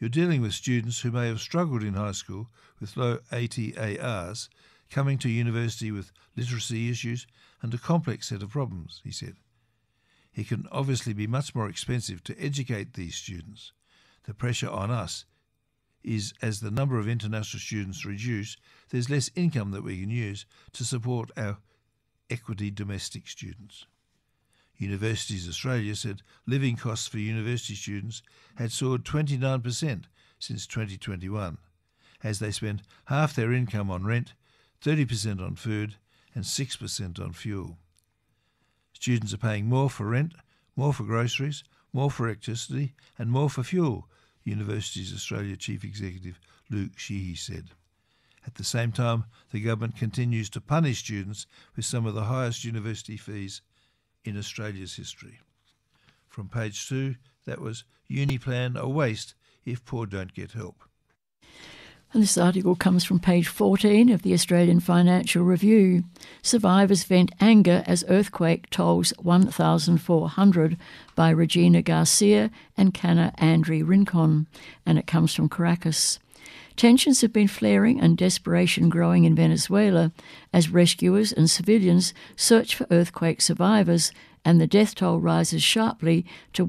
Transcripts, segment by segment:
You're dealing with students who may have struggled in high school with low ATARs, coming to university with literacy issues and a complex set of problems, he said. It can obviously be much more expensive to educate these students. The pressure on us is as the number of international students reduce, there's less income that we can use to support our equity domestic students. Universities Australia said living costs for university students had soared 29% since 2021, as they spend half their income on rent, 30% on food and 6% on fuel. Students are paying more for rent, more for groceries, more for electricity and more for fuel, Universities Australia Chief Executive Luke Sheehy said. At the same time, the government continues to punish students with some of the highest university fees in Australia's history. From page 2, that was Uniplan a waste if poor don't get help. And this article comes from page 14 of the Australian Financial Review. Survivors vent anger as earthquake tolls 1,400 by Regina Garcia and Canna Andri Rincon. And it comes from Caracas. Tensions have been flaring and desperation growing in Venezuela as rescuers and civilians search for earthquake survivors, and the death toll rises sharply to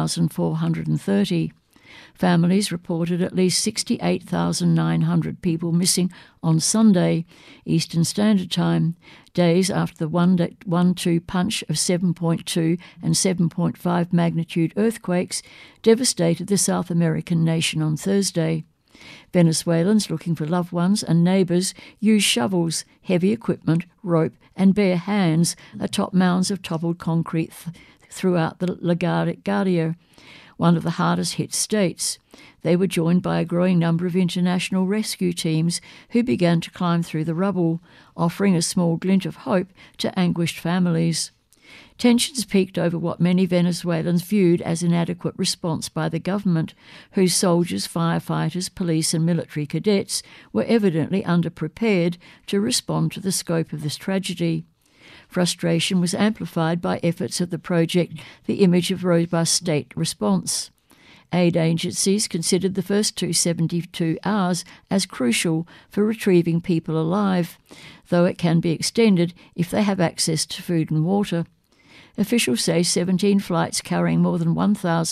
1,430. Families reported at least 68,900 people missing on Sunday, Eastern Standard Time, days after the 1-2 punch of 7.2 and 7.5 magnitude earthquakes devastated the South American nation on Thursday. Venezuelans looking for loved ones and neighbours use shovels, heavy equipment, rope and bare hands atop mounds of toppled concrete throughout the LaGuardia, one of the hardest hit states. They were joined by a growing number of international rescue teams who began to climb through the rubble, offering a small glint of hope to anguished families. Tensions peaked over what many Venezuelans viewed as inadequate response by the government, whose soldiers, firefighters, police and military cadets were evidently underprepared to respond to the scope of this tragedy. Frustration was amplified by efforts of the project The Image of Robust State Response. Aid agencies considered the first 272 hours as crucial for retrieving people alive, though it can be extended if they have access to food and water. Officials say 17 flights carrying more than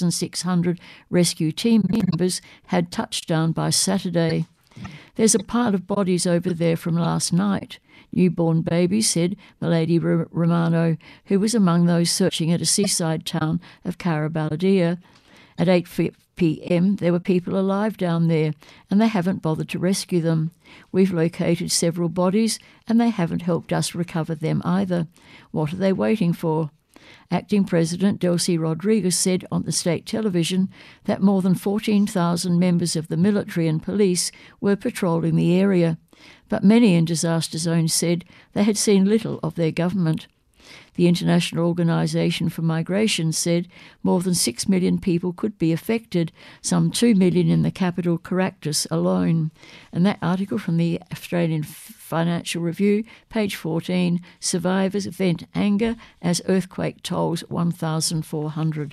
1,600 rescue team members had touched down by Saturday. There's a pile of bodies over there from last night, newborn babies, said Milady Romano, who was among those searching at a seaside town of Caraballadilla. At 8 p.m, there were people alive down there, and they haven't bothered to rescue them. We've located several bodies, and they haven't helped us recover them either. What are they waiting for? Acting President Delcy Rodriguez said on the state television that more than 14,000 members of the military and police were patrolling the area, but many in disaster zones said they had seen little of their government. The International Organization for Migration said more than 6 million people could be affected, some 2 million in the capital Caracas alone. And that article from the Australian Financial Review, page 14, survivors vent anger as earthquake tolls 1,400.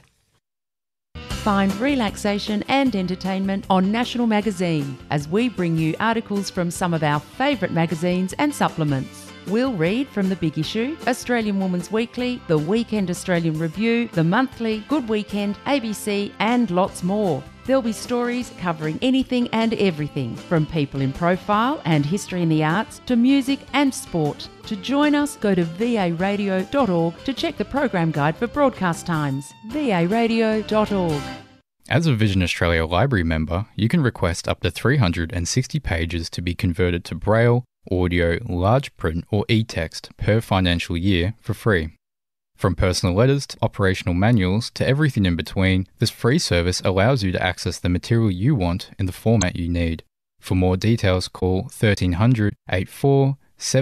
Find relaxation and entertainment on National Magazine as we bring you articles from some of our favourite magazines and supplements. We'll read from The Big Issue, Australian Woman's Weekly, The Weekend Australian Review, The Monthly, Good Weekend, ABC and lots more. There'll be stories covering anything and everything, from people in profile and history in the arts to music and sport. To join us, go to varadio.org to check the program guide for broadcast times. varadio.org. As a Vision Australia Library member, you can request up to 360 pages to be converted to Braille, audio, large print or e-text per financial year for free. From personal letters to operational manuals to everything in between, this free service allows you to access the material you want in the format you need. For more details, call 1300 84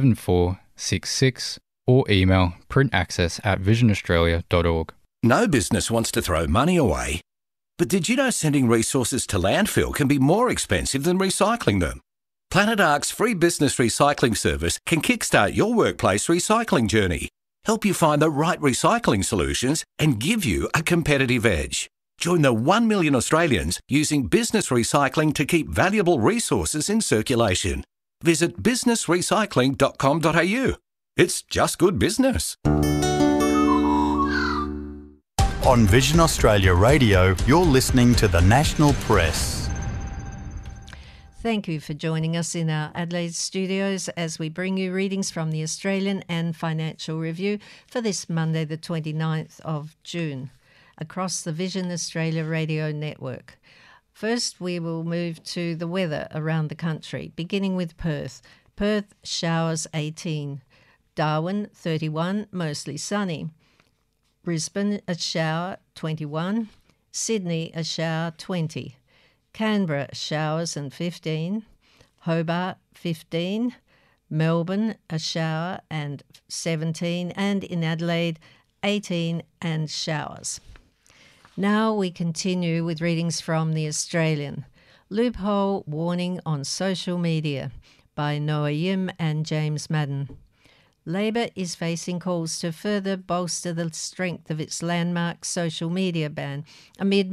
7466 or email printaccess@visionaustralia.org. No business wants to throw money away. But did you know sending resources to landfill can be more expensive than recycling them? Planet Ark's free business recycling service can kickstart your workplace recycling journey, help you find the right recycling solutions and give you a competitive edge. Join the 1 million Australians using business recycling to keep valuable resources in circulation. Visit businessrecycling.com.au. It's just good business. On Vision Australia Radio, you're listening to the National Press. Thank you for joining us in our Adelaide studios as we bring you readings from the Australian and Financial Review for this Monday, the 29th of June, across the Vision Australia Radio network. First, we will move to the weather around the country, beginning with Perth. Perth, showers 18. Darwin, 31, mostly sunny. Brisbane, a shower, 21. Sydney, a shower, 20. Canberra, showers and 15. Hobart, 15. Melbourne, a shower and 17. And in Adelaide, 18 and showers. Now we continue with readings from The Australian. Loophole warning on social media by Noah Yim and James Madden. Labor is facing calls to further bolster the strength of its landmark social media ban amid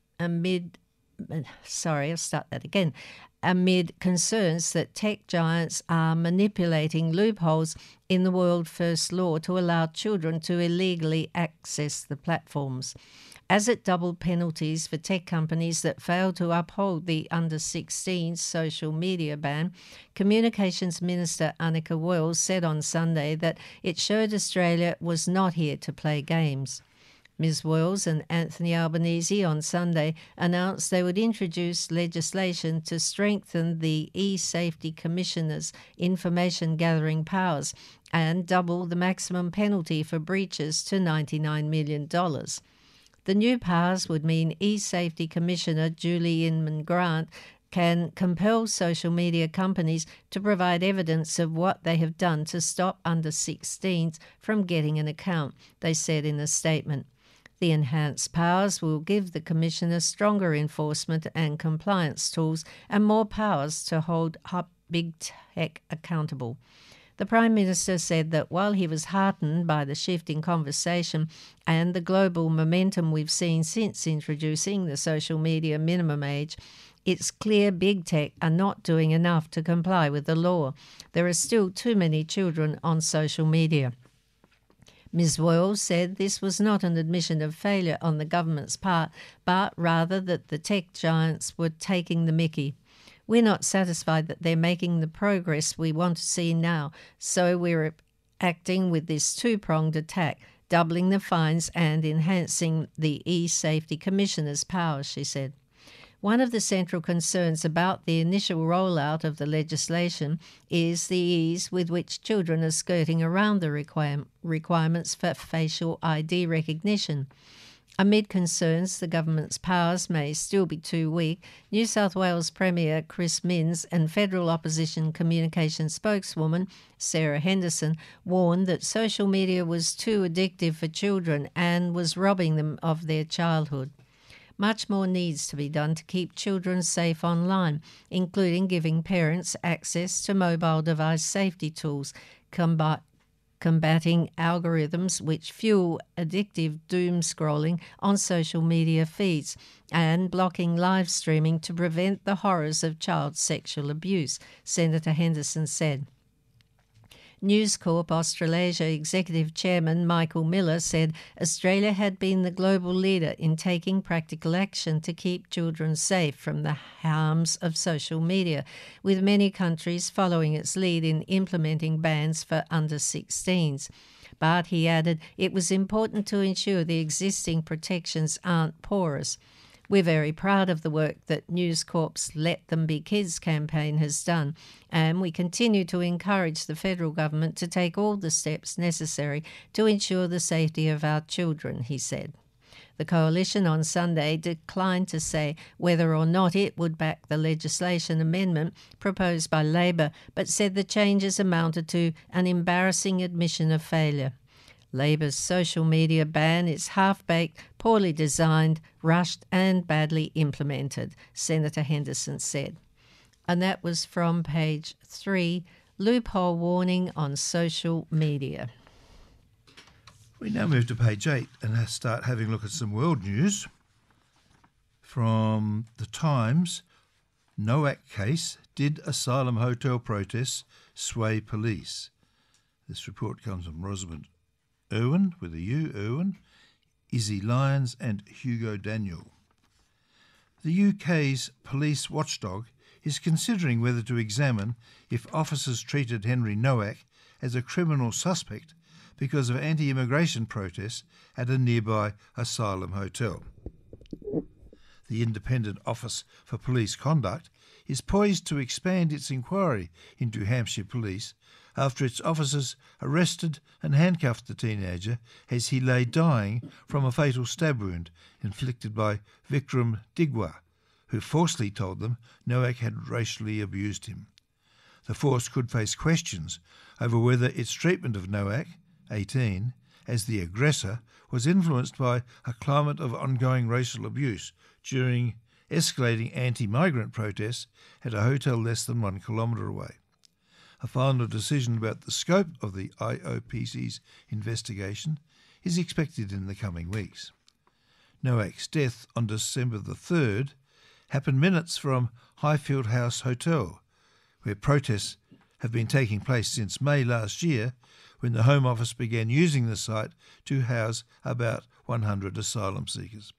concerns that tech giants are manipulating loopholes in the World First Law to allow children to illegally access the platforms. As it doubled penalties for tech companies that failed to uphold the under-16 social media ban, Communications Minister Annika Wells said on Sunday that it showed Australia was not here to play games. Ms Wells and Anthony Albanese on Sunday announced they would introduce legislation to strengthen the eSafety Commissioner's information-gathering powers and double the maximum penalty for breaches to $99 million. The new powers would mean eSafety Commissioner Julie Inman-Grant can compel social media companies to provide evidence of what they have done to stop under-16s from getting an account, they said in a statement. The enhanced powers will give the Commissioner stronger enforcement and compliance tools and more powers to hold big tech accountable. The Prime Minister said that while he was heartened by the shift in conversation and the global momentum we've seen since introducing the social media minimum age, it's clear big tech are not doing enough to comply with the law. There are still too many children on social media. Ms Wells said this was not an admission of failure on the government's part, but rather that the tech giants were taking the mickey. We're not satisfied that they're making the progress we want to see now, so we're acting with this two-pronged attack, doubling the fines and enhancing the eSafety Commissioner's powers, she said. One of the central concerns about the initial rollout of the legislation is the ease with which children are skirting around the requirements for facial ID recognition. Amid concerns the government's powers may still be too weak, New South Wales Premier Chris Minns and federal opposition communications spokeswoman Sarah Henderson warned that social media was too addictive for children and was robbing them of their childhood. Much more needs to be done to keep children safe online, including giving parents access to mobile device safety tools, combating algorithms which fuel addictive doom scrolling on social media feeds, and blocking live streaming to prevent the horrors of child sexual abuse, Senator Henderson said. News Corp Australasia Executive Chairman Michael Miller said Australia had been the global leader in taking practical action to keep children safe from the harms of social media, with many countries following its lead in implementing bans for under-16s. But, he added, it was important to ensure the existing protections aren't porous. We're very proud of the work that News Corp's Let Them Be Kids campaign has done, and we continue to encourage the federal government to take all the steps necessary to ensure the safety of our children, he said. The coalition on Sunday declined to say whether or not it would back the legislation amendment proposed by Labor, but said the changes amounted to an embarrassing admission of failure. Labor's social media ban is half-baked, poorly designed, rushed and badly implemented, Senator Henderson said. And that was from page 3, Loophole Warning on Social Media. We now move to page 8 and start having a look at some world news. From the Times, Nowak case, did asylum hotel protests sway police? This report comes from Rosamond Irwin, with a U, Irwin, Izzy Lyons and Hugo Daniel. The UK's police watchdog is considering whether to examine if officers treated Henry Nowak as a criminal suspect because of anti-immigration protests at a nearby asylum hotel. The Independent Office for Police Conduct is poised to expand its inquiry into Hampshire Police after its officers arrested and handcuffed the teenager as he lay dying from a fatal stab wound inflicted by Vikram Digwa, who falsely told them Nowak had racially abused him. The force could face questions over whether its treatment of Nowak, 18, as the aggressor was influenced by a climate of ongoing racial abuse during escalating anti-migrant protests at a hotel less than 1 kilometre away. A final decision about the scope of the IOPC's investigation is expected in the coming weeks. Nowak's death on December the 3rd happened minutes from Highfield House Hotel, where protests have been taking place since May last year, when the Home Office began using the site to house about 100 asylum seekers.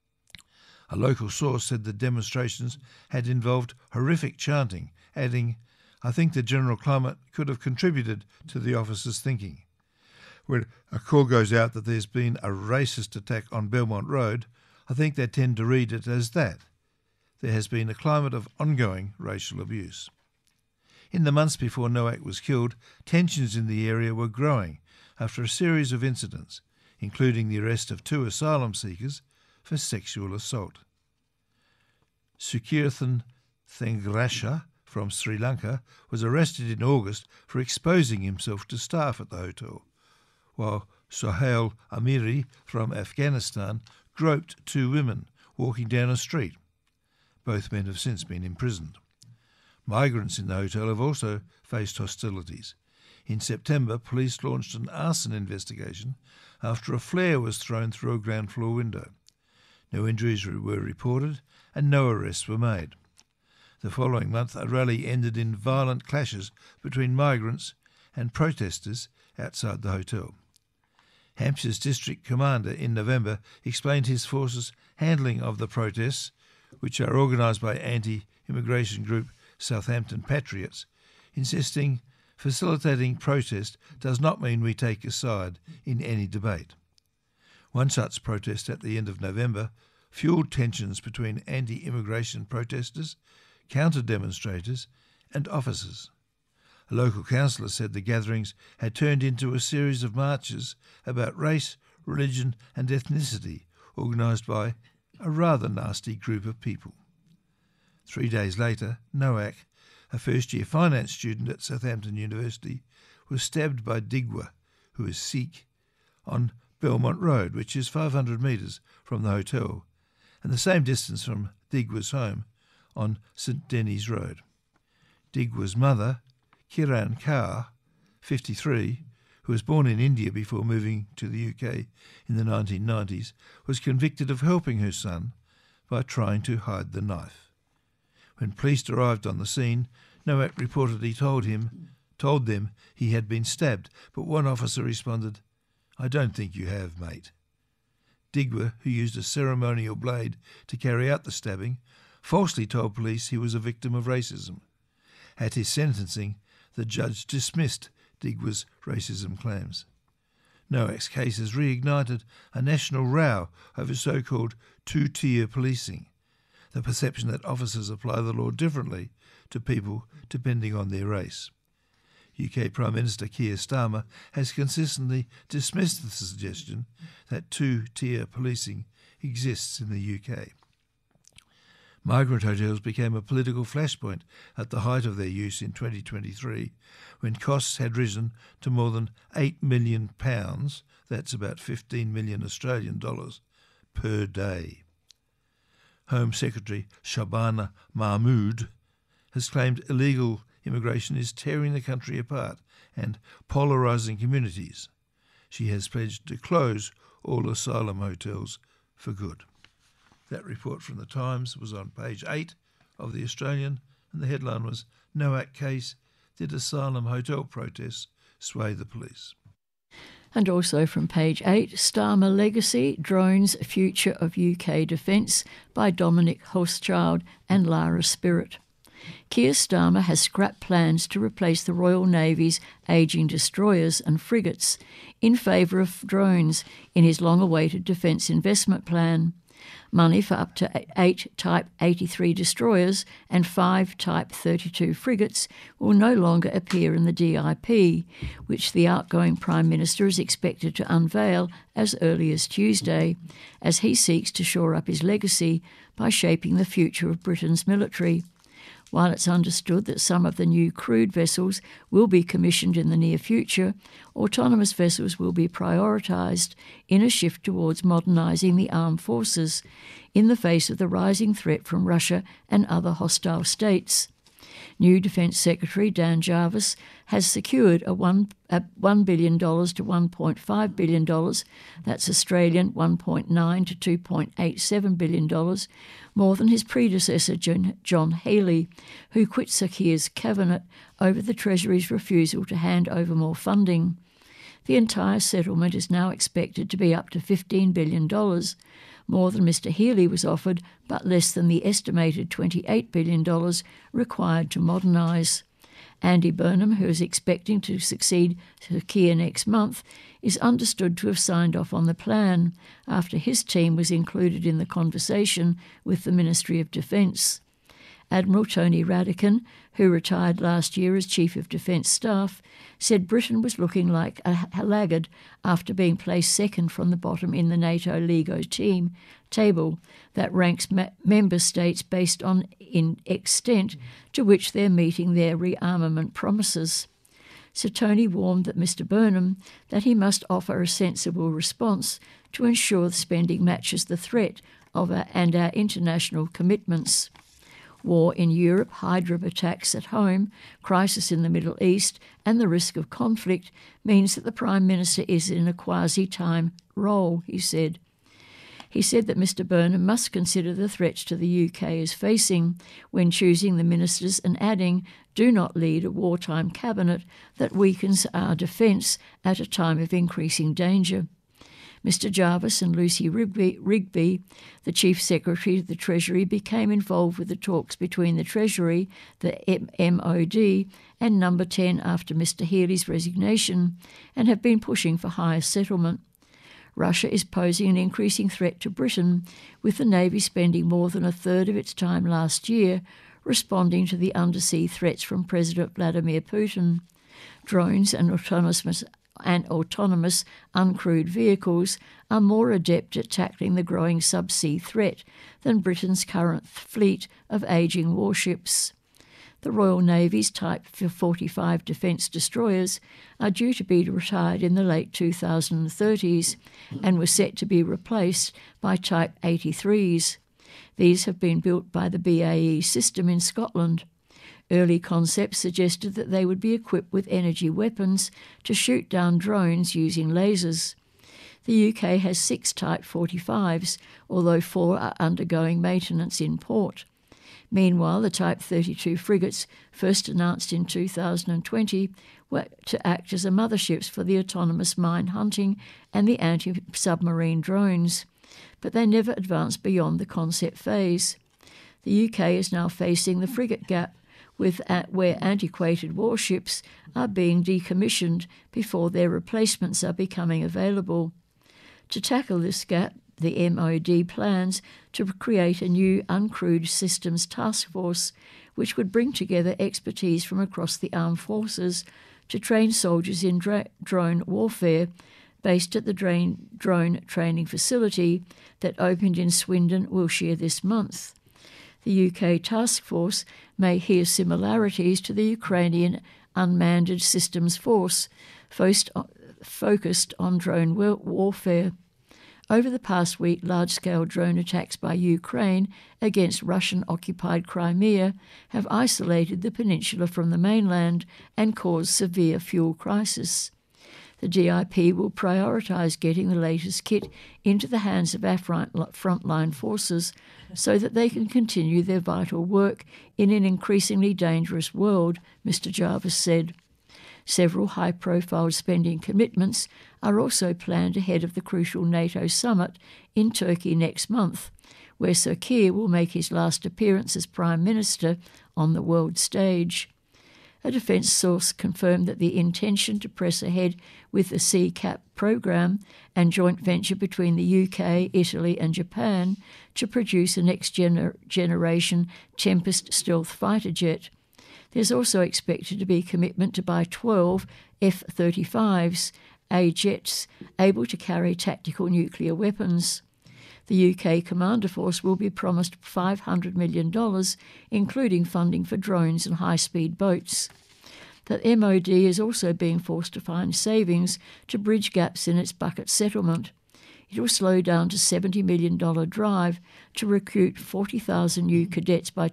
A local source said the demonstrations had involved horrific chanting, adding, "I think the general climate could have contributed to the officers' thinking. When a call goes out that there's been a racist attack on Belmont Road, I think they tend to read it as that. There has been a climate of ongoing racial abuse." In the months before Nowak was killed, tensions in the area were growing after a series of incidents, including the arrest of 2 asylum seekers for sexual assault. Sukirthan Thengrasha from Sri Lanka was arrested in August for exposing himself to staff at the hotel, while Sohail Amiri from Afghanistan groped 2 women walking down a street. Both men have since been imprisoned. Migrants in the hotel have also faced hostilities. In September, police launched an arson investigation after a flare was thrown through a ground floor window. No injuries were reported and no arrests were made. The following month, a rally ended in violent clashes between migrants and protesters outside the hotel. Hampshire's district commander in November explained his force's handling of the protests, which are organised by anti-immigration group Southampton Patriots, insisting facilitating protest does not mean we take a side in any debate. One such protest at the end of November fuelled tensions between anti-immigration protesters, counter-demonstrators and officers. A local councillor said the gatherings had turned into a series of marches about race, religion and ethnicity, organised by a rather nasty group of people. 3 days later, Nowak, a first-year finance student at Southampton University, was stabbed by Digwa, who is Sikh, on Belmont Road, which is 500 metres from the hotel, and the same distance from Digwa's home on St Denis Road. Digwa's mother, Kiran Kaur, 53, who was born in India before moving to the UK in the 1990s, was convicted of helping her son by trying to hide the knife. When police arrived on the scene, Nowak reportedly told them he had been stabbed, but one officer responded, "I don't think you have, mate." Digwa, who used a ceremonial blade to carry out the stabbing, falsely told police he was a victim of racism. At his sentencing, the judge dismissed Digwa's racism claims. Nowak's case has reignited a national row over so-called 2-tier policing, the perception that officers apply the law differently to people depending on their race. UK Prime Minister Keir Starmer has consistently dismissed the suggestion that 2-tier policing exists in the UK. Migrant hotels became a political flashpoint at the height of their use in 2023, when costs had risen to more than £8 million, that's about 15 million Australian dollars, per day. Home Secretary Shabana Mahmood has claimed illegal immigration is tearing the country apart and polarising communities. She has pledged to close all asylum hotels for good. That report from the Times was on page 8 of the Australian, and the headline was "Nowak case, did asylum hotel protests sway the police?" And also from page 8, Starmer Legacy, Drones, Future of UK Defence by Dominic Hochschild and Lara Spirit. Keir Starmer has scrapped plans to replace the Royal Navy's ageing destroyers and frigates in favour of drones in his long-awaited defence investment plan. Money for up to 8 Type 83 destroyers and 5 Type 32 frigates will no longer appear in the DIP, which the outgoing Prime Minister is expected to unveil as early as Tuesday, as he seeks to shore up his legacy by shaping the future of Britain's military. While it's understood that some of the new crewed vessels will be commissioned in the near future, autonomous vessels will be prioritised in a shift towards modernising the armed forces in the face of the rising threat from Russia and other hostile states. New Defence Secretary Dan Jarvis has secured a $1 billion to $1.5 billion, that's Australian $1.9 to $2.87 billion, more than his predecessor John Healey, who quit Sir Keir's cabinet over the Treasury's refusal to hand over more funding. The entire settlement is now expected to be up to $15 billion, more than Mr Healey was offered, but less than the estimated $28 billion required to modernise. Andy Burnham, who is expecting to succeed Sir Keir next month, is understood to have signed off on the plan after his team was included in the conversation with the Ministry of Defence. Admiral Tony Radakin, who retired last year as Chief of Defence Staff, said Britain was looking like a laggard after being placed second from the bottom in the NATO LEGO table that ranks member states based on in extent to which they're meeting their rearmament promises. Sir Tony warned that Mr Burnham that he must offer a sensible response to ensure the spending matches the threat of our international commitments. War in Europe, Hydra attacks at home, crisis in the Middle East, and the risk of conflict means that the Prime Minister is in a quasi-time role, he said. He said that Mr Burnham must consider the threats to the UK is facing when choosing the ministers and adding, "Do not lead a wartime cabinet that weakens our defence at a time of increasing danger." Mr Jarvis and Lucy Rigby, the Chief Secretary of the Treasury, became involved with the talks between the Treasury, the MOD and Number 10 after Mr Healey's resignation and have been pushing for higher settlement. Russia is posing an increasing threat to Britain, with the Navy spending more than a third of its time last year responding to the undersea threats from President Vladimir Putin. Drones and autonomous uncrewed vehicles are more adept at tackling the growing subsea threat than Britain's current fleet of ageing warships. The Royal Navy's Type 45 defence destroyers are due to be retired in the late 2030s and were set to be replaced by Type 83s. These have been built by the BAE system in Scotland. Early concepts suggested that they would be equipped with energy weapons to shoot down drones using lasers. The UK has 6 Type 45s, although 4 are undergoing maintenance in port. Meanwhile, the Type 32 frigates, first announced in 2020, were to act as motherships for the autonomous mine hunting and the anti-submarine drones, but they never advanced beyond the concept phase. The UK is now facing the frigate gap, where antiquated warships are being decommissioned before their replacements are becoming available. To tackle this gap, the MOD plans to create a new uncrewed systems task force which would bring together expertise from across the armed forces to train soldiers in drone warfare, based at the drone training facility that opened in Swindon, Wiltshire this month. The UK task force may hear similarities to the Ukrainian unmanned systems force focused on drone warfare. Over the past week, large-scale drone attacks by Ukraine against Russian-occupied Crimea have isolated the peninsula from the mainland and caused severe fuel crisis. The DIP will prioritise getting the latest kit into the hands of our frontline forces so that they can continue their vital work in an increasingly dangerous world, Mr Jarvis said. Several high-profile spending commitments are also planned ahead of the crucial NATO summit in Turkey next month, where Sir Keir will make his last appearance as Prime Minister on the world stage. A defence source confirmed that the intention to press ahead with the CCAP programme and joint venture between the UK, Italy and Japan to produce a next-generation Tempest stealth fighter jet. There's also expected to be commitment to buy 12 F-35s, jets able to carry tactical nuclear weapons. The UK Commander Force will be promised $500 million, including funding for drones and high-speed boats. The MOD is also being forced to find savings to bridge gaps in its bucket settlement. It will slow down to $70 million drive to recruit 40,000 new cadets by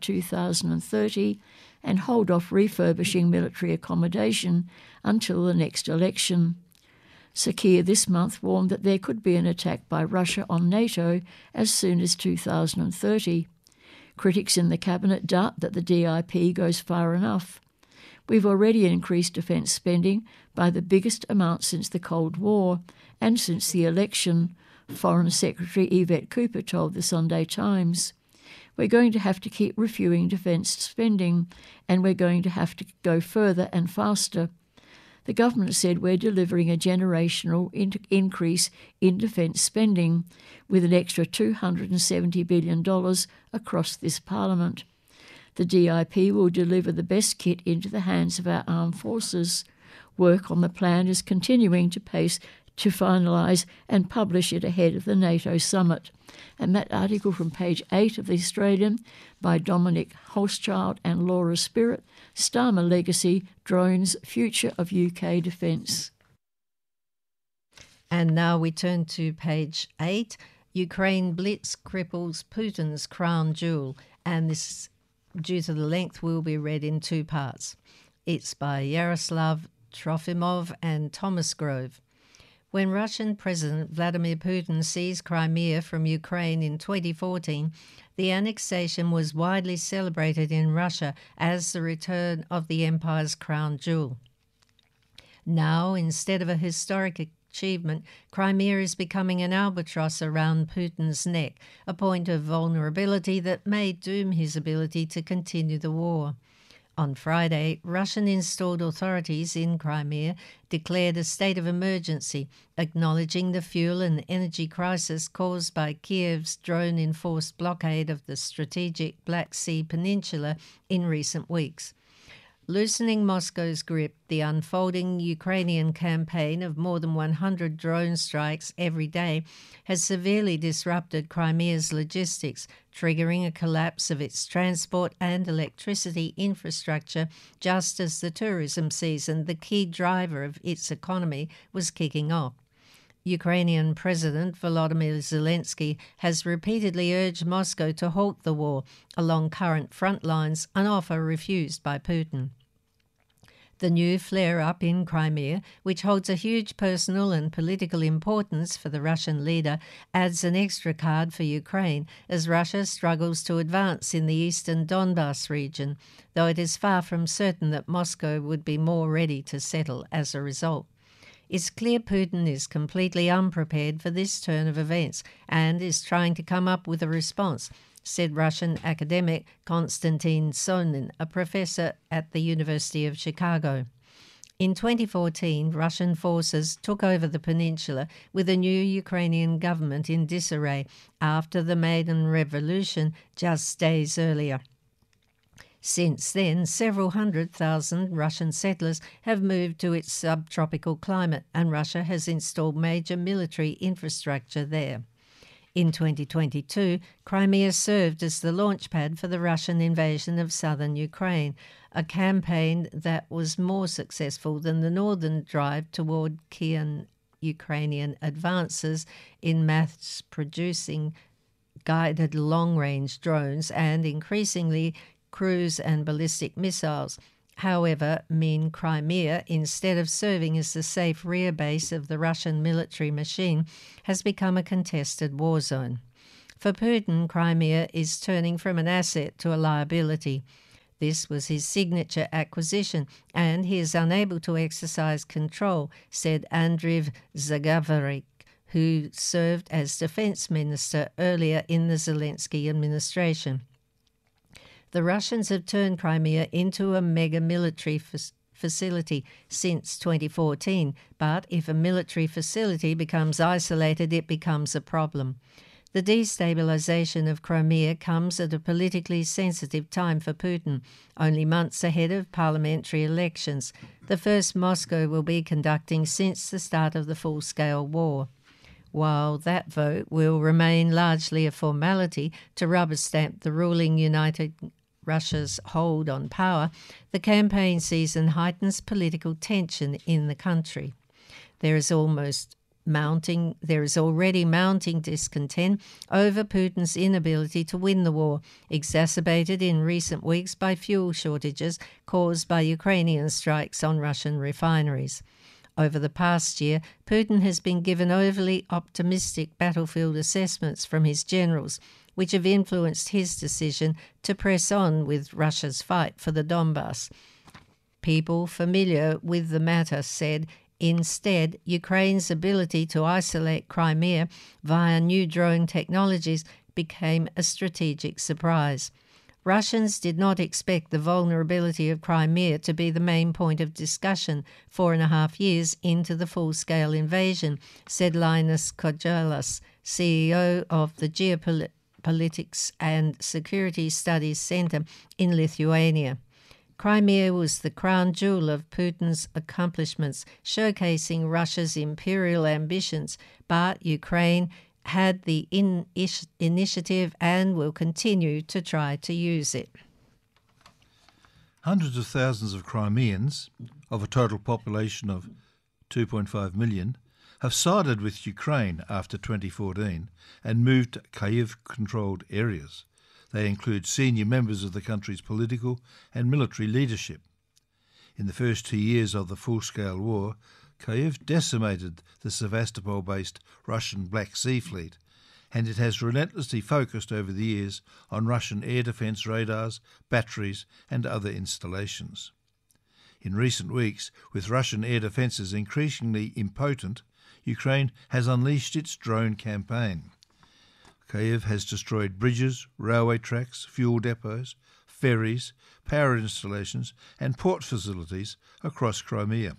2030 and hold off refurbishing military accommodation until the next election. Sir Keir this month warned that there could be an attack by Russia on NATO as soon as 2030. Critics in the Cabinet doubt that the DIP goes far enough. We've already increased defence spending by the biggest amount since the Cold War and since the election, Foreign Secretary Yvette Cooper told the Sunday Times. We're going to have to keep reviewing defence spending, and we're going to have to go further and faster. The government said we're delivering a generational increase in defence spending with an extra $270 billion across this parliament. The DIP will deliver the best kit into the hands of our armed forces. Work on the plan is continuing to pace to finalise and publish it ahead of the NATO summit. And that article from page 8 of The Australian by Dominic Hochschild and Laura Spirit, Starmer Legacy, Drones, Future of UK Defence. And now we turn to page 8. Ukraine blitz cripples Putin's crown jewel. And this, due to the length, will be read in two parts. It's by Yaroslav Trofimov and Thomas Grove. When Russian President Vladimir Putin seized Crimea from Ukraine in 2014, the annexation was widely celebrated in Russia as the return of the empire's crown jewel. Now, instead of a historic achievement, Crimea is becoming an albatross around Putin's neck, a point of vulnerability that may doom his ability to continue the war. On Friday, Russian-installed authorities in Crimea declared a state of emergency, acknowledging the fuel and energy crisis caused by Kiev's drone-enforced blockade of the strategic Black Sea Peninsula in recent weeks. Loosening Moscow's grip, the unfolding Ukrainian campaign of more than 100 drone strikes every day has severely disrupted Crimea's logistics, triggering a collapse of its transport and electricity infrastructure just as the tourism season, the key driver of its economy, was kicking off. Ukrainian President Volodymyr Zelensky has repeatedly urged Moscow to halt the war along current front lines, an offer refused by Putin. The new flare-up in Crimea, which holds a huge personal and political importance for the Russian leader, adds an extra card for Ukraine as Russia struggles to advance in the eastern Donbas region, though it is far from certain that Moscow would be more ready to settle as a result. It's clear Putin is completely unprepared for this turn of events and is trying to come up with a response, said Russian academic Konstantin Sonin, a professor at the University of Chicago. In 2014, Russian forces took over the peninsula with a new Ukrainian government in disarray after the Maidan Revolution just days earlier. Since then, several 100,000 Russian settlers have moved to its subtropical climate, and Russia has installed major military infrastructure there. In 2022, Crimea served as the launchpad for the Russian invasion of southern Ukraine, a campaign that was more successful than the northern drive toward Kiev Ukrainian advances in mass-producing guided long-range drones and, increasingly, cruise and ballistic missiles. however, mean Crimea, instead of serving as the safe rear base of the Russian military machine, has become a contested war zone. For Putin, Crimea is turning from an asset to a liability. This was his signature acquisition, and he is unable to exercise control, said Andriy Zagavarik, who served as defense minister earlier in the Zelensky administration. The Russians have turned Crimea into a mega military facility since 2014, but if a military facility becomes isolated, it becomes a problem. The destabilization of Crimea comes at a politically sensitive time for Putin, only months ahead of parliamentary elections, the first Moscow will be conducting since the start of the full-scale war. While that vote will remain largely a formality to rubber-stamp the ruling United Russia's hold on power, the campaign season heightens political tension in the country. There is already mounting discontent over Putin's inability to win the war, exacerbated in recent weeks by fuel shortages caused by Ukrainian strikes on Russian refineries. Over the past year, Putin has been given overly optimistic battlefield assessments from his generals, which have influenced his decision to press on with Russia's fight for the Donbass. People familiar with the matter said, instead, Ukraine's ability to isolate Crimea via new drone technologies became a strategic surprise. Russians did not expect the vulnerability of Crimea to be the main point of discussion 4.5 years into the full-scale invasion, said Linus Kojalas, CEO of the Geopolitics and Security Studies Center in Lithuania. Crimea was the crown jewel of Putin's accomplishments, showcasing Russia's imperial ambitions, but Ukraine had the initiative and will continue to try to use it. Hundreds of thousands of Crimeans, of a total population of 2.5 million, have sided with Ukraine after 2014 and moved to Kyiv-controlled areas. They include senior members of the country's political and military leadership. In the first 2 years of the full-scale war, Kyiv decimated the Sevastopol-based Russian Black Sea Fleet, and it has relentlessly focused over the years on Russian air defence radars, batteries and other installations. In recent weeks, with Russian air defences increasingly impotent, Ukraine has unleashed its drone campaign. Kyiv has destroyed bridges, railway tracks, fuel depots, ferries, power installations and port facilities across Crimea,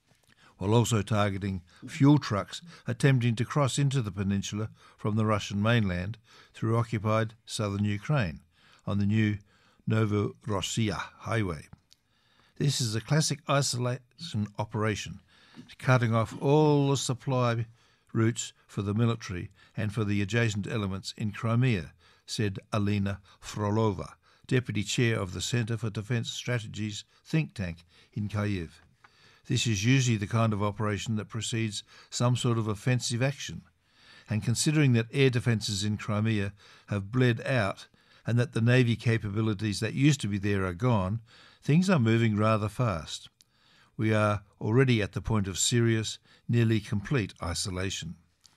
while also targeting fuel trucks attempting to cross into the peninsula from the Russian mainland through occupied southern Ukraine on the new Novorossiya highway. This is a classic isolation operation, cutting off all the supply routes for the military and for the adjacent elements in Crimea, said Alina Frolova, Deputy Chair of the Centre for Defence Strategies think tank in Kyiv. This is usually the kind of operation that precedes some sort of offensive action, and considering that air defences in Crimea have bled out and that the Navy capabilities that used to be there are gone, things are moving rather fast. We are already at the point of serious, nearly complete isolation.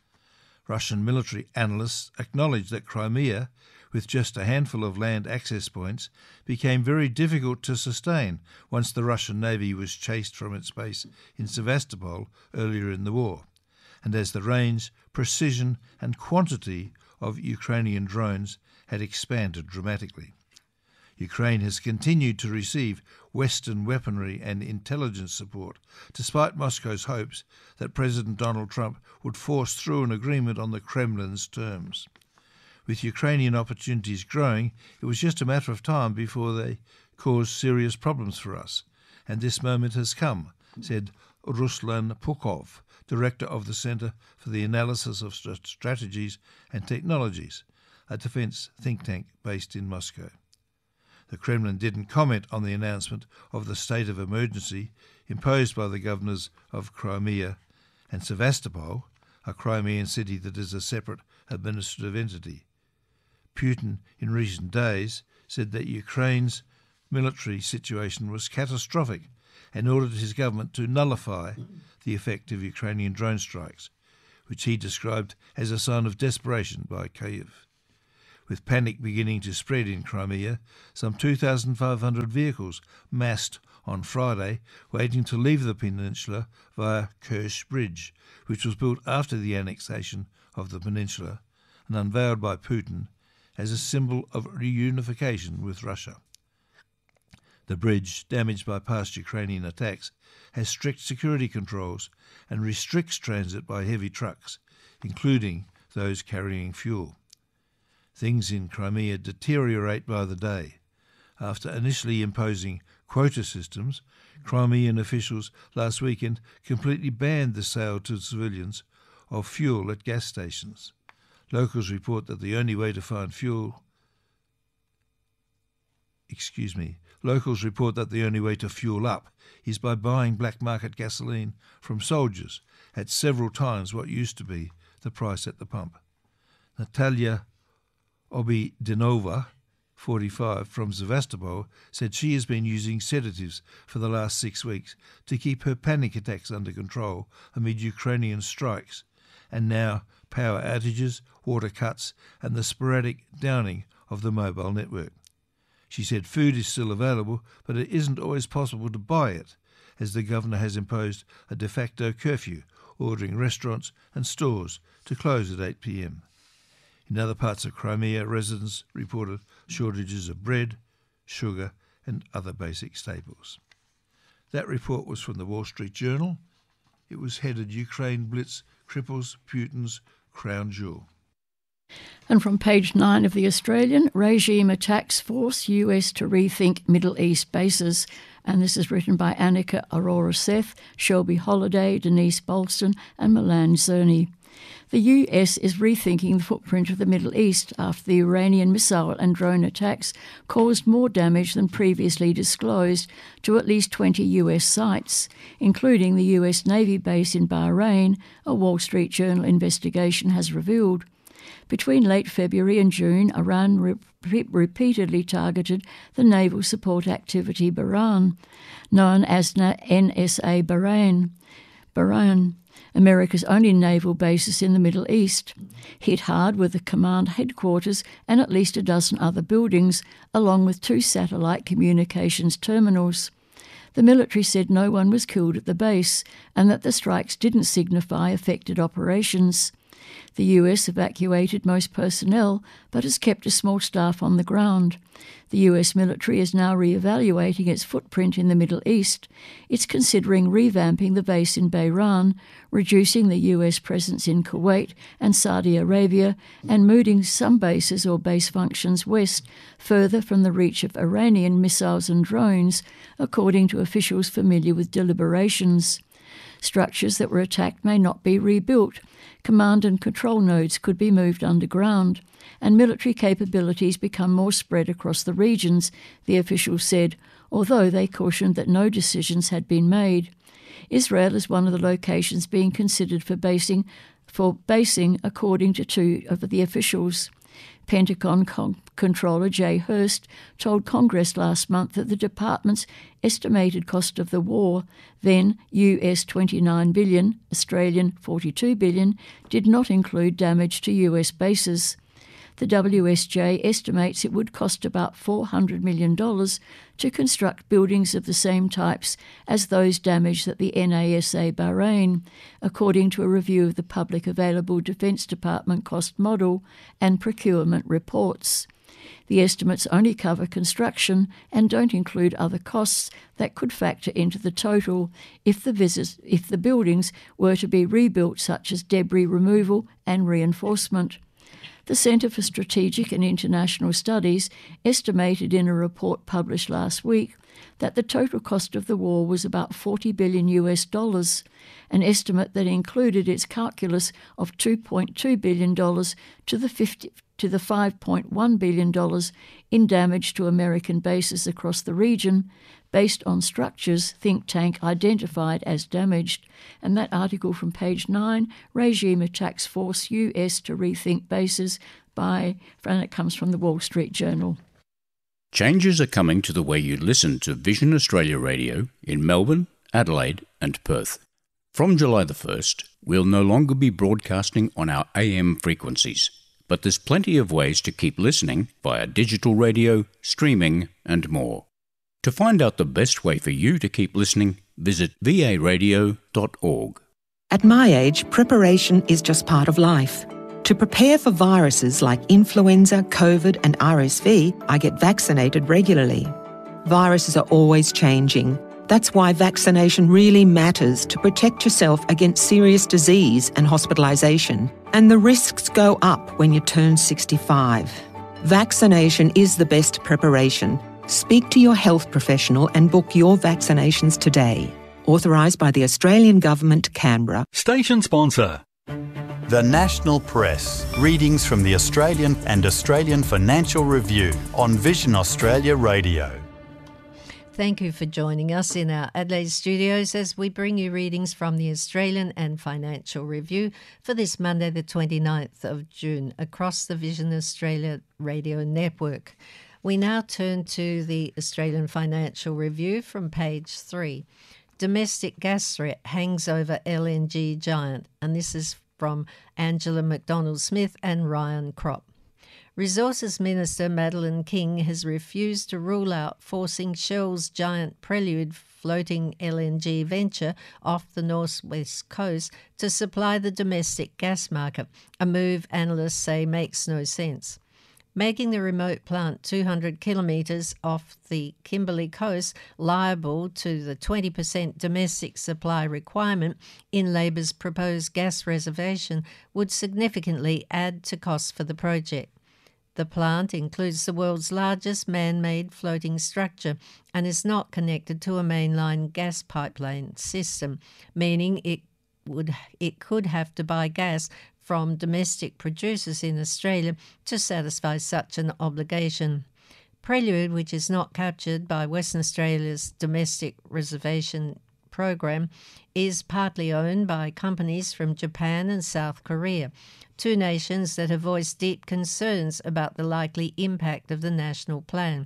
Russian military analysts acknowledge that Crimea, with just a handful of land access points, became very difficult to sustain once the Russian Navy was chased from its base in Sevastopol earlier in the war, and as the range, precision and quantity of Ukrainian drones had expanded dramatically. Ukraine has continued to receive Western weaponry and intelligence support, despite Moscow's hopes that President Donald Trump would force through an agreement on the Kremlin's terms. With Ukrainian opportunities growing, it was just a matter of time before they caused serious problems for us, and this moment has come, said Ruslan Pukov, director of the Center for the Analysis of Strategies and Technologies, a defense think tank based in Moscow. The Kremlin didn't comment on the announcement of the state of emergency imposed by the governors of Crimea and Sevastopol, a Crimean city that is a separate administrative entity. Putin, in recent days, said that Ukraine's military situation was catastrophic and ordered his government to nullify the effect of Ukrainian drone strikes, which he described as a sign of desperation by Kyiv. With panic beginning to spread in Crimea, some 2,500 vehicles massed on Friday, waiting to leave the peninsula via Kerch Bridge, which was built after the annexation of the peninsula and unveiled by Putin as a symbol of reunification with Russia. The bridge, damaged by past Ukrainian attacks, has strict security controls and restricts transit by heavy trucks, including those carrying fuel. Things in Crimea deteriorate by the day. After initially imposing quota systems, Crimean officials last weekend completely banned the sale to civilians of fuel at gas stations. Locals report that the only way to find fuel up is by buying black market gasoline from soldiers at several times what used to be the price at the pump. Natalia Obidinova, 45, from Sevastopol, said she has been using sedatives for the last 6 weeks to keep her panic attacks under control amid Ukrainian strikes, and now power outages, water cuts, and the sporadic downing of the mobile network. She said food is still available, but it isn't always possible to buy it, as the governor has imposed a de facto curfew, ordering restaurants and stores to close at 8 p.m. In other parts of Crimea, residents reported shortages of bread, sugar, and other basic staples. That report was from the Wall Street Journal. It was headed Ukraine Blitz Cripples Putin's Crown Jewel. And from page 9 of The Australian, regime attacks force US to rethink Middle East bases. And this is written by Annika Arora-Seth, Shelby Holliday, Denise Bolston and Milan Zerny. The US is rethinking the footprint of the Middle East after the Iranian missile and drone attacks caused more damage than previously disclosed to at least 20 US sites, including the US Navy base in Bahrain, a Wall Street Journal investigation has revealed. Between late February and June, Iran repeatedly targeted the naval support activity Bahrain, known as NSA Bahrain, America's only naval basis in the Middle East. Hit hard were the command headquarters and at least a dozen other buildings, along with 2 satellite communications terminals. The military said no one was killed at the base and that the strikes didn't signify affected operations. The US evacuated most personnel but has kept a small staff on the ground. The US military is now re-evaluating its footprint in the Middle East. It's considering revamping the base in Bahrain, reducing the US presence in Kuwait and Saudi Arabia, and moving some bases or base functions west, further from the reach of Iranian missiles and drones, according to officials familiar with deliberations. Structures that were attacked may not be rebuilt. Command and control nodes could be moved underground, and military capabilities become more spread across the regions, the officials said, although they cautioned that no decisions had been made. Israel is one of the locations being considered for basing, according to 2 of the officials. Pentagon Controller Jay Hurst told Congress last month that the department's estimated cost of the war, then US $29 billion, Australian $42 billion, did not include damage to US bases. The WSJ estimates it would cost about $400 million to construct buildings of the same types as those damaged at the NASA Bahrain, according to a review of the public available Defence Department cost model and procurement reports. The estimates only cover construction and don't include other costs that could factor into the total if the buildings were to be rebuilt, such as debris removal and reinforcement. The Centre for Strategic and International Studies estimated in a report published last week that the total cost of the war was about $40 billion, an estimate that included its calculus of $2.2 billion to the $5.1 billion in damage to American bases across the region, based on structures think tank identified as damaged. And that article from page 9, Regime Attacks Force US to Rethink Bases, and it comes from the Wall Street Journal. Changes are coming to the way you listen to Vision Australia Radio in Melbourne, Adelaide and Perth. From July the 1st, we'll no longer be broadcasting on our AM frequencies, but there's plenty of ways to keep listening via digital radio, streaming and more. To find out the best way for you to keep listening, visit varadio.org. At my age, preparation is just part of life. To prepare for viruses like influenza, COVID and RSV, I get vaccinated regularly. Viruses are always changing. That's why vaccination really matters to protect yourself against serious disease and hospitalisation. And the risks go up when you turn 65. Vaccination is the best preparation. Speak to your health professional and book your vaccinations today. Authorised by the Australian Government, Canberra. Station sponsor. The National Press. Readings from the Australian and Australian Financial Review on Vision Australia Radio. Thank you for joining us in our Adelaide studios as we bring you readings from the Australian and Financial Review for this Monday the 29th of June across the Vision Australia Radio Network. We now turn to the Australian Financial Review from page 3. Domestic gas threat hangs over LNG giant, and this is from Angela McDonald-Smith and Ryan Kropp. Resources Minister Madeleine King has refused to rule out forcing Shell's giant Prelude floating LNG venture off the northwest coast to supply the domestic gas market, a move analysts say makes no sense. Making the remote plant 200 kilometres off the Kimberley coast liable to the 20% domestic supply requirement in Labor's proposed gas reservation would significantly add to costs for the project. The plant includes the world's largest man-made floating structure and is not connected to a mainline gas pipeline system, meaning it could have to buy gas from domestic producers in Australia to satisfy such an obligation. Prelude, which is not captured by Western Australia's domestic reservation program, is partly owned by companies from Japan and South Korea, two nations that have voiced deep concerns about the likely impact of the national plan.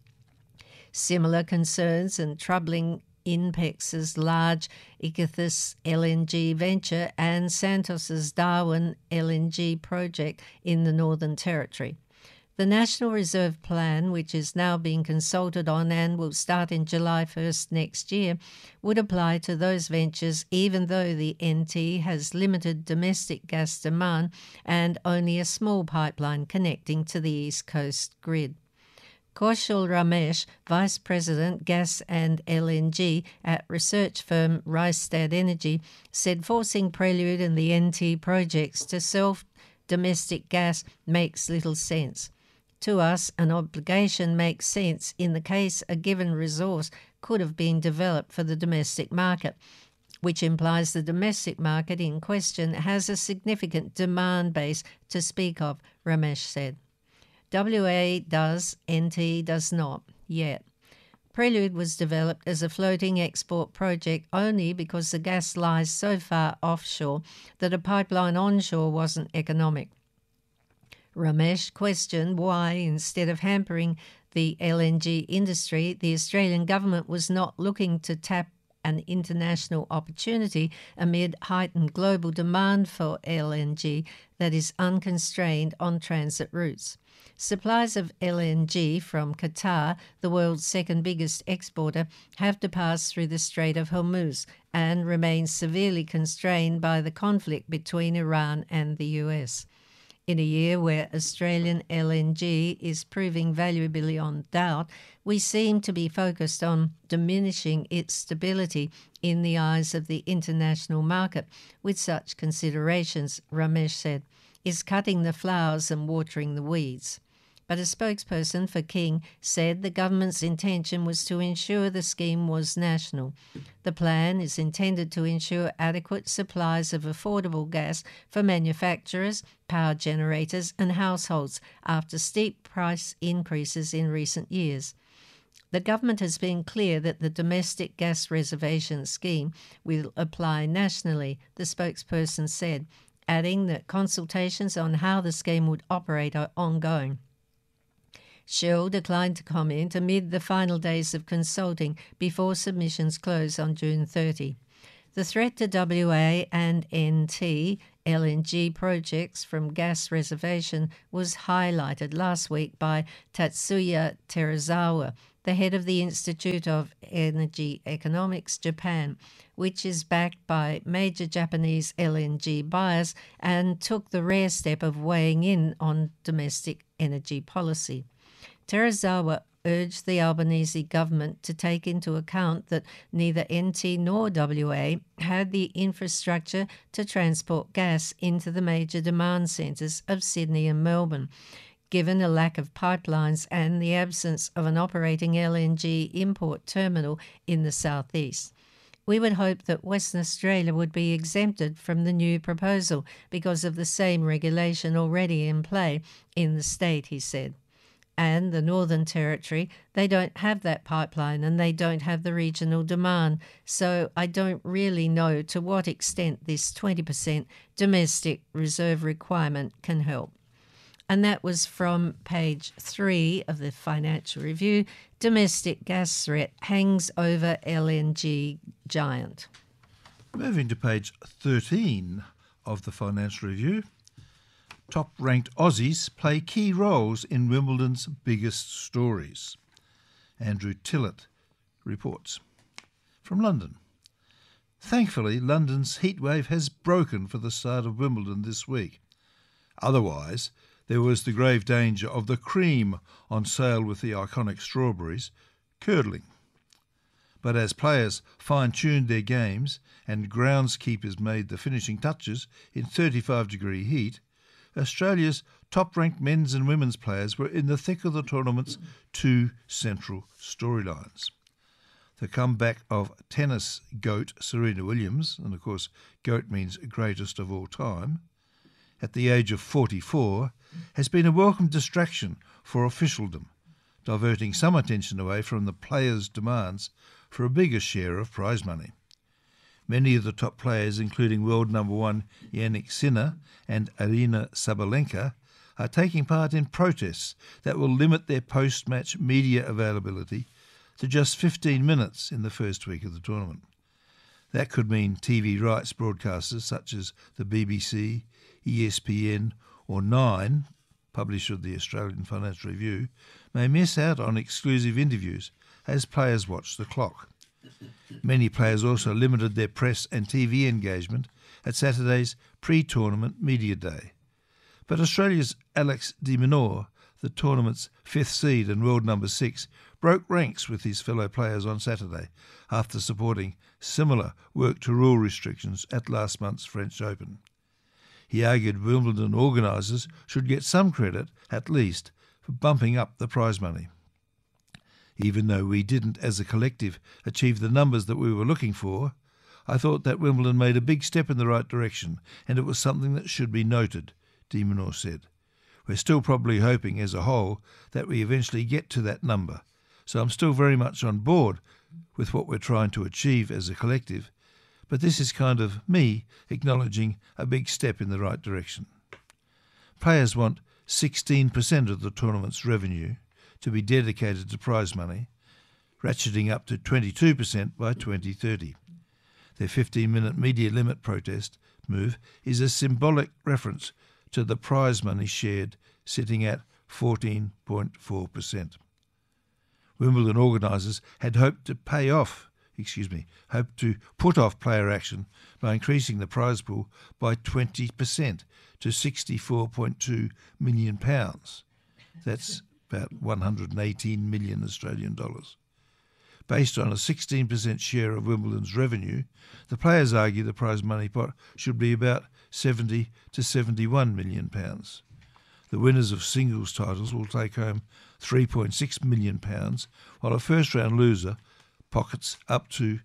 Similar concerns and troubling INPEX's large Ichthys LNG venture and Santos's Darwin LNG project in the Northern Territory. The National Reserve Plan, which is now being consulted on and will start in July 1st next year, would apply to those ventures even though the NT has limited domestic gas demand and only a small pipeline connecting to the East Coast grid. Kaushal Ramesh, Vice President Gas and LNG at research firm Rystad Energy, said forcing Prelude and the NT projects to sell domestic gas makes little sense. To us, an obligation makes sense in the case a given resource could have been developed for the domestic market, which implies the domestic market in question has a significant demand base to speak of, Ramesh said. WA does, NT does not, yet. Prelude was developed as a floating export project only because the gas lies so far offshore that a pipeline onshore wasn't economic. Ramesh questioned why, instead of hampering the LNG industry, the Australian government was not looking to tap an international opportunity amid heightened global demand for LNG that is unconstrained on transit routes. Supplies of LNG from Qatar, the world's second biggest exporter, have to pass through the Strait of Hormuz and remain severely constrained by the conflict between Iran and the US. In a year where Australian LNG is proving valuable beyond doubt, we seem to be focused on diminishing its stability in the eyes of the international market with such considerations, Ramesh said, is cutting the flowers and watering the weeds. But a spokesperson for King said the government's intention was to ensure the scheme was national. The plan is intended to ensure adequate supplies of affordable gas for manufacturers, power generators and households after steep price increases in recent years. The government has been clear that the domestic gas reservation scheme will apply nationally, the spokesperson said, adding that consultations on how the scheme would operate are ongoing. Shell declined to comment amid the final days of consulting before submissions close on June 30. The threat to WA and NT LNG projects from gas reservation was highlighted last week by Tatsuya Terazawa, the head of the Institute of Energy Economics Japan, which is backed by major Japanese LNG buyers and took the rare step of weighing in on domestic energy policy. Terazawa urged the Albanese government to take into account that neither NT nor WA had the infrastructure to transport gas into the major demand centres of Sydney and Melbourne, given a lack of pipelines and the absence of an operating LNG import terminal in the southeast. We would hope that Western Australia would be exempted from the new proposal because of the same regulation already in play in the state, he said. And the Northern Territory, they don't have that pipeline and they don't have the regional demand. So I don't really know to what extent this 20% domestic reserve requirement can help. And that was from page 3 of the Financial Review. Domestic gas threat hangs over LNG giant. Moving to page 13 of the Financial Review. Top-ranked Aussies play key roles in Wimbledon's biggest stories. Andrew Tillett reports. From London. Thankfully, London's heatwave has broken for the start of Wimbledon this week. Otherwise, there was the grave danger of the cream on sale with the iconic strawberries curdling. But as players fine-tuned their games and groundskeepers made the finishing touches in 35-degree heat, Australia's top-ranked men's and women's players were in the thick of the tournament's two central storylines. The comeback of tennis GOAT Serena Williams, and of course GOAT means greatest of all time, at the age of 44, has been a welcome distraction for officialdom, diverting some attention away from the players' demands for a bigger share of prize money. Many of the top players, including world number 1 Jannik Sinner and Arina Sabalenka, are taking part in protests that will limit their post-match media availability to just 15 minutes in the first week of the tournament. That could mean TV rights broadcasters such as the BBC, ESPN or Nine, publisher of the Australian Financial Review, may miss out on exclusive interviews as players watch the clock. Many players also limited their press and TV engagement at Saturday's pre-tournament media day. But Australia's Alex de Minaur, the tournament's 5th seed and world number 6, broke ranks with his fellow players on Saturday after supporting similar work-to-rule restrictions at last month's French Open. He argued Wimbledon organisers should get some credit, at least, for bumping up the prize money. Even though we didn't, as a collective, achieve the numbers that we were looking for, I thought that Wimbledon made a big step in the right direction, and it was something that should be noted, de Minaur said. We're still probably hoping, as a whole, that we eventually get to that number, so I'm still very much on board with what we're trying to achieve as a collective, but this is kind of me acknowledging a big step in the right direction. Players want 16% of the tournament's revenue to be dedicated to prize money, ratcheting up to 22% by 2030. Their 15-minute media limit protest move is a symbolic reference to the prize money shared, sitting at 14.4%. Wimbledon organisers had hoped to put off player action by increasing the prize pool by 20% to £64.2 million. That's about 118 million Australian dollars. Based on a 16% share of Wimbledon's revenue, the players argue the prize money pot should be about 70 to 71 million pounds. The winners of singles titles will take home £3.6 million, while a first-round loser picks up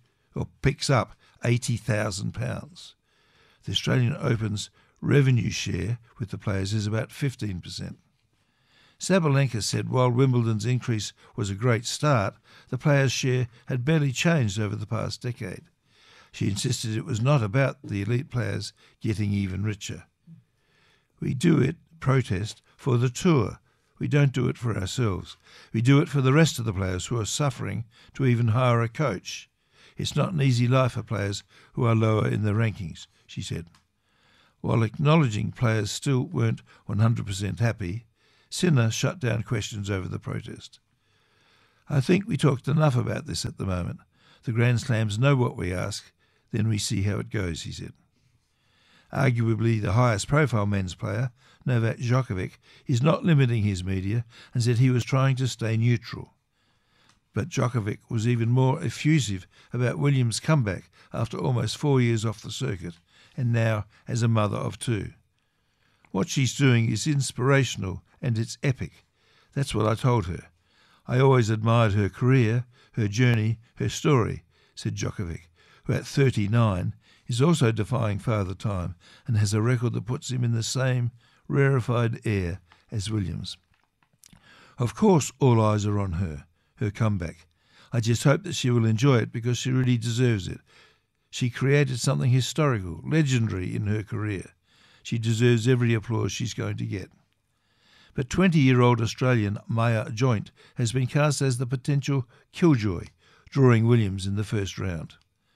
£80,000. The Australian Open's revenue share with the players is about 15%. Sabalenka said while Wimbledon's increase was a great start, the players' share had barely changed over the past decade. She insisted it was not about the elite players getting even richer. We do it, protest, for the tour, We don't do it for ourselves. We do it for the rest of the players who are suffering to even hire a coach. It's not an easy life for players who are lower in the rankings, she said. While acknowledging players still weren't 100% happy, Sinner shut down questions over the protest. I think we talked enough about this at the moment. The Grand Slams know what we ask, then we see how it goes, he said. Arguably the highest profile men's player, Novak Djokovic, is not limiting his media and said he was trying to stay neutral. But Djokovic was even more effusive about Williams' comeback after almost 4 years off the circuit, and now as a mother of 2. What she's doing is inspirational and it's epic. That's what I told her. I always admired her career, her journey, her story, said Djokovic, who at 39 is also defying Father Time and has a record that puts him in the same rarefied air as Williams. Of course all eyes are on her comeback. I just hope that she will enjoy it because she really deserves it. She created something historical, legendary in her career. She deserves every applause she's going to get. But 20-year-old Australian Maya Joint has been cast as the potential killjoy, drawing Williams in the first round.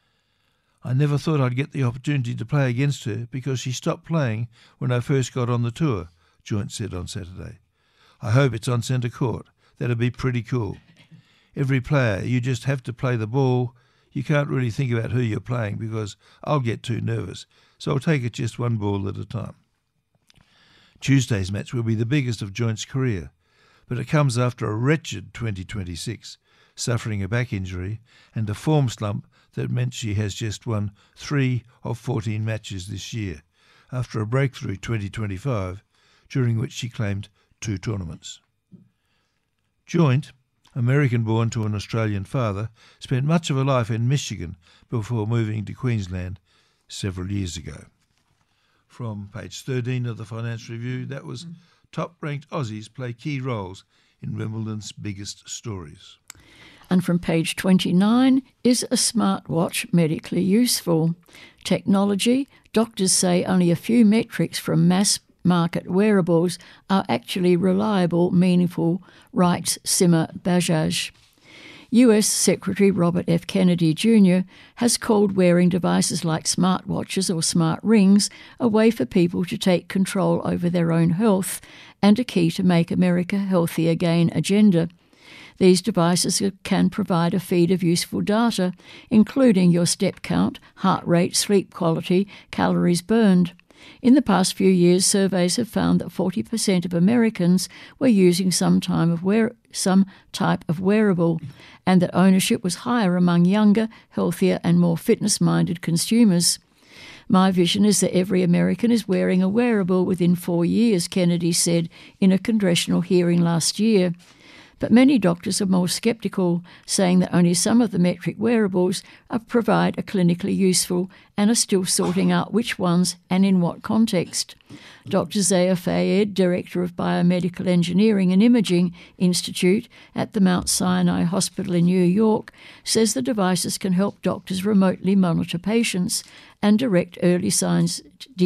I never thought I'd get the opportunity to play against her because she stopped playing when I first got on the tour, Joint said on Saturday. I hope it's on centre court. That'd be pretty cool. Every player, you just have to play the ball. You can't really think about who you're playing because I'll get too nervous, so I'll take it just one ball at a time. Tuesday's match will be the biggest of Joint's career, but it comes after a wretched 2026, suffering a back injury and a form slump that meant she has just won 3 of 14 matches this year, after a breakthrough 2025, during which she claimed 2 tournaments. Joint, American-born to an Australian father, spent much of her life in Michigan before moving to Queensland several years ago. From page 13 of the Financial Review, that was top-ranked Aussies play key roles in Wimbledon's biggest stories. And from page 29, is a smartwatch medically useful? Technology, doctors say only a few metrics from mass-market wearables are actually reliable, meaningful, writes Sima Bajaj. US Secretary Robert F. Kennedy Jr. has called wearing devices like smartwatches or smart rings a way for people to take control over their own health and a key to Make America Healthy Again agenda. These devices can provide a feed of useful data, including your step count, heart rate, sleep quality, calories burned. In the past few years, surveys have found that 40% of Americans were using some type of wearable, and that ownership was higher among younger, healthier and more fitness-minded consumers. My vision is that every American is wearing a wearable within 4 years, Kennedy said in a congressional hearing last year. But many doctors are more sceptical, saying that only some of the metric wearables provide a clinically useful and are still sorting out which ones and in what context. Dr. Zaya Fayed, Director of Biomedical Engineering and Imaging Institute at the Mount Sinai Hospital in New York, says the devices can help doctors remotely monitor patients and detect early signs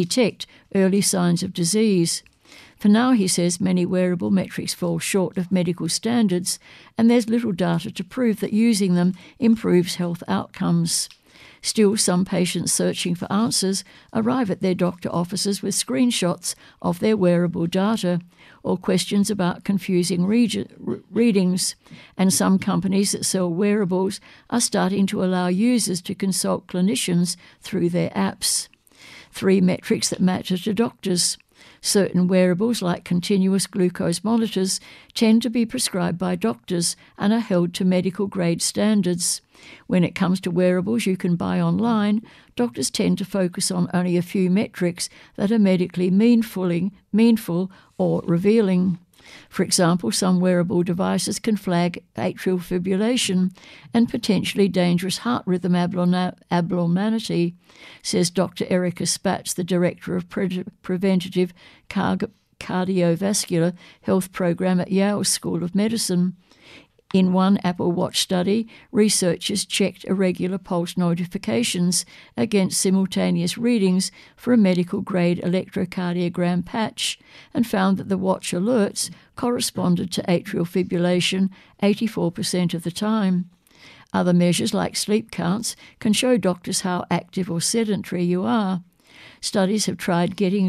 of disease. For now, he says, many wearable metrics fall short of medical standards, and there's little data to prove that using them improves health outcomes. Still, some patients searching for answers arrive at their doctor offices with screenshots of their wearable data or questions about confusing readings, and some companies that sell wearables are starting to allow users to consult clinicians through their apps. 3 metrics that matter to doctors. Certain wearables, like continuous glucose monitors, tend to be prescribed by doctors and are held to medical-grade standards. When it comes to wearables you can buy online, doctors tend to focus on only a few metrics that are medically meaningful or revealing. For example, some wearable devices can flag atrial fibrillation and potentially dangerous heart rhythm abnormality, says Dr. Erica Spatz, the Director of Preventative Cardiovascular Health Program at Yale School of Medicine. In one Apple Watch study, researchers checked irregular pulse notifications against simultaneous readings for a medical-grade electrocardiogram patch and found that the watch alerts corresponded to atrial fibrillation 84% of the time. Other measures like sleep counts can show doctors how active or sedentary you are. Studies have tried getting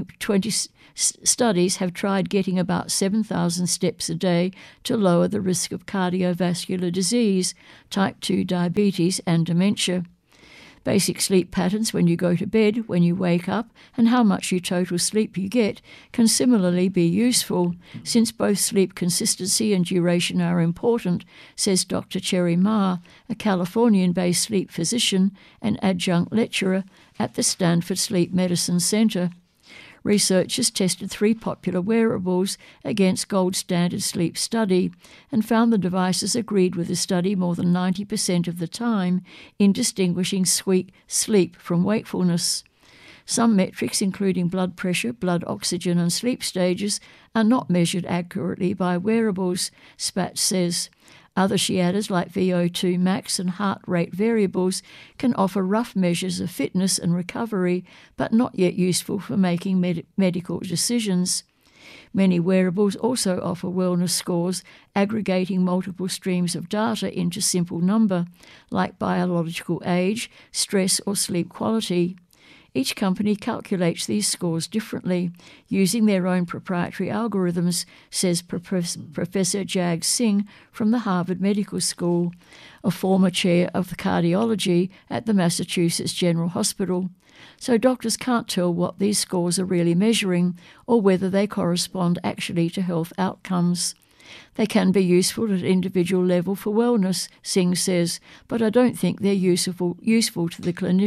about 7,000 steps a day to lower the risk of cardiovascular disease, type 2 diabetes and dementia. Basic sleep patterns when you go to bed, when you wake up, and how much total sleep you get can similarly be useful, since both sleep consistency and duration are important, says Dr. Cherry Ma, a Californian-based sleep physician and adjunct lecturer at the Stanford Sleep Medicine Center. Researchers tested 3 popular wearables against gold standard sleep study and found the devices agreed with the study more than 90% of the time in distinguishing sleep from wakefulness. Some metrics, including blood pressure, blood oxygen and sleep stages, are not measured accurately by wearables, Spatz says. Other SHIADAs like VO2 max and heart rate variables can offer rough measures of fitness and recovery, but not yet useful for making medical decisions. Many wearables also offer wellness scores aggregating multiple streams of data into simple number, like biological age, stress or sleep quality. Each company calculates these scores differently, using their own proprietary algorithms, says Professor Jag Singh from the Harvard Medical School, a former chair of the cardiology at the Massachusetts General Hospital. So doctors can't tell what these scores are really measuring or whether they correspond actually to health outcomes. They can be useful at individual level for wellness, Singh says, but I don't think they're useful to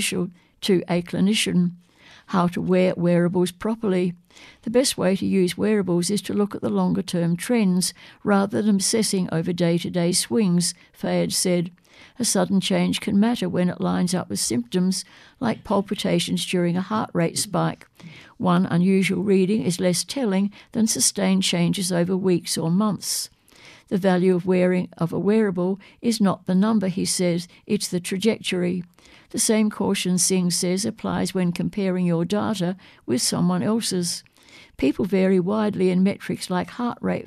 a clinician. How to wear wearables properly. The best way to use wearables is to look at the longer-term trends rather than obsessing over day-to-day swings, Fayed said. A sudden change can matter when it lines up with symptoms like palpitations during a heart rate spike. One unusual reading is less telling than sustained changes over weeks or months. The value of a wearable is not the number, he says, it's the trajectory. The same caution, Singh says, applies when comparing your data with someone else's. People vary widely in metrics like heart rate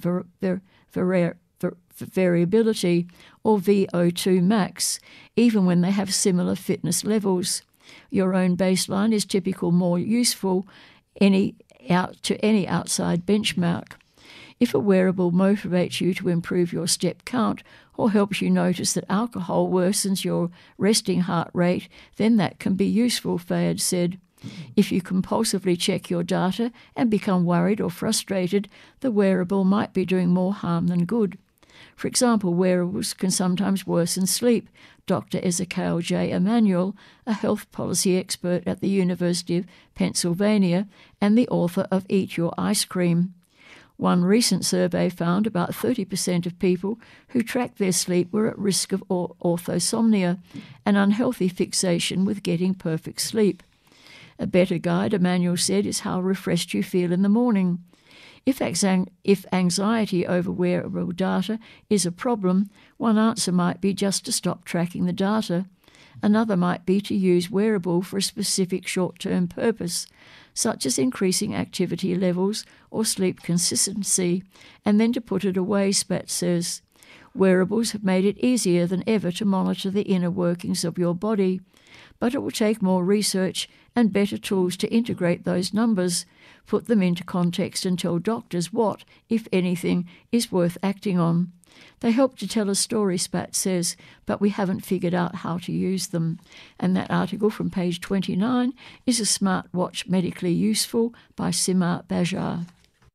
variability or VO2 max, even when they have similar fitness levels. Your own baseline is typically more useful to any outside benchmark. If a wearable motivates you to improve your step count or helps you notice that alcohol worsens your resting heart rate, then that can be useful, Fayed said. If you compulsively check your data and become worried or frustrated, the wearable might be doing more harm than good. For example, wearables can sometimes worsen sleep. Dr. Ezekiel J. Emanuel, a health policy expert at the University of Pennsylvania and the author of Eat Your Ice Cream. One recent survey found about 30% of people who tracked their sleep were at risk of orthosomnia, an unhealthy fixation with getting perfect sleep. A better guide, Emanuel said, is how refreshed you feel in the morning. If anxiety over wearable data is a problem, one answer might be just to stop tracking the data. Another might be to use wearable for a specific short-term purpose, such as increasing activity levels or sleep consistency, and then to put it away, Spatz says. Wearables have made it easier than ever to monitor the inner workings of your body, but it will take more research and better tools to integrate those numbers, put them into context and tell doctors what, if anything, is worth acting on. They help to tell a story, Spatz says, but we haven't figured out how to use them. And that article from page 29 is A Smartwatch Medically Useful by Sima Bajar.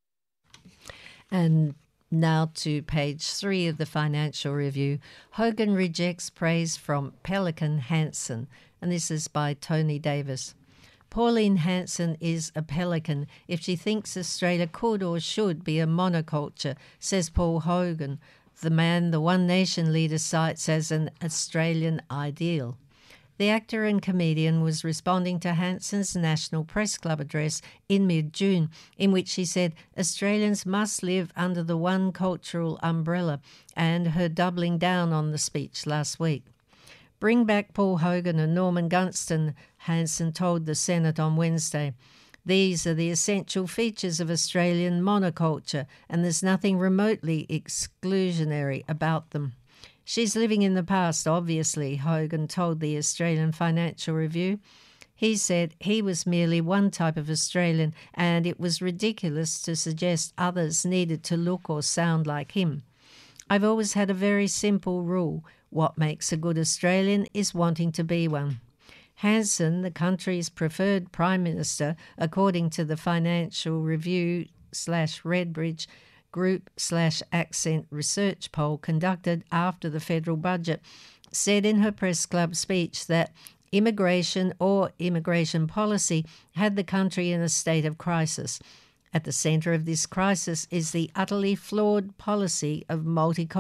And now to page 3 of the Financial Review. Hogan rejects praise from Pelican Hansen, and this is by Tony Davis. Pauline Hanson is a pelican if she thinks Australia could or should be a monoculture, says Paul Hogan, the man the One Nation leader cites as an Australian ideal. The actor and comedian was responding to Hanson's National Press Club address in mid-June, in which she said Australians must live under the one cultural umbrella, and her doubling down on the speech last week. Bring back Paul Hogan and Norman Gunston, Hanson told the Senate on Wednesday. These are the essential features of Australian monoculture, and there's nothing remotely exclusionary about them. She's living in the past, obviously, Hogan told the Australian Financial Review. He said he was merely one type of Australian, and it was ridiculous to suggest others needed to look or sound like him. I've always had a very simple rule. What makes a good Australian is wanting to be one. Hanson, the country's preferred Prime Minister, according to the Financial Review/Redbridge Group/Accent research poll conducted after the federal budget, said in her press club speech that immigration or immigration policy had the country in a state of crisis. At the centre of this crisis is the utterly flawed policy of multiculturalism.